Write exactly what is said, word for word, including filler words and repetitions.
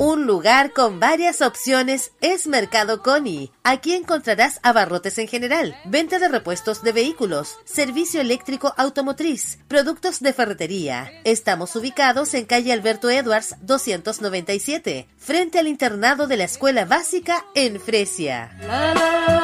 Un lugar con varias opciones es Mercado Coni. Aquí encontrarás abarrotes en general, venta de repuestos de vehículos, servicio eléctrico automotriz, productos de ferretería. Estamos ubicados en calle Alberto Edwards doscientos noventa y siete, frente al internado de la Escuela Básica en Fresia.